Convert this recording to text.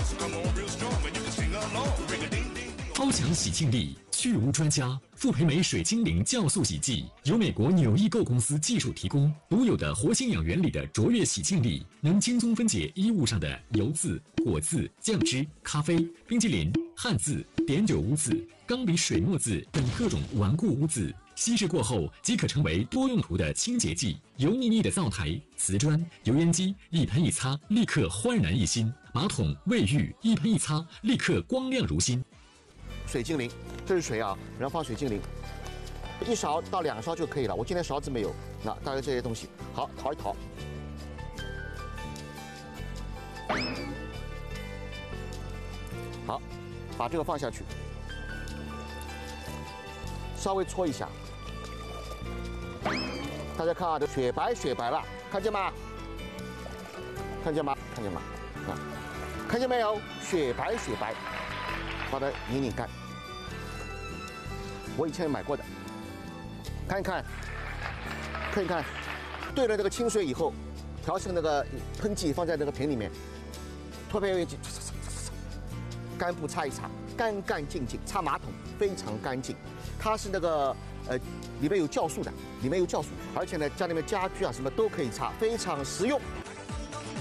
超强洗净力，去污专家，傅培梅水精灵酵素洗剂由美国纽易购公司技术提供，独有的活性氧原理的卓越洗净力，能轻松分解衣物上的油渍、果渍、酱汁、咖啡、冰淇淋、汗渍、碘酒污渍、钢笔水墨渍等各种顽固污渍。稀释过后即可成为多用途的清洁剂。油腻腻的灶台、瓷砖、油烟机一喷一擦，立刻焕然一新；马桶、卫浴一喷一擦，立刻光亮如新。 水精灵，这是水啊，然后放水精灵，1勺到2勺就可以了。我今天勺子没有，那大概这些东西，好淘一淘。好，把这个放下去，稍微搓一下。大家看啊，这雪白雪白了，看见吗？看见吗？看见吗？啊，看见没有？雪白雪白，把它拧拧干。我以前买过的，看一看，看一看，兑了这个清水以后，调成那个喷剂放在那个瓶里面，脱片油烟机，干布擦一擦，干干净净，擦马桶非常干净。它是那个里面有酵素的，里面有酵素，而且呢家里面家具啊什么都可以擦，非常实用。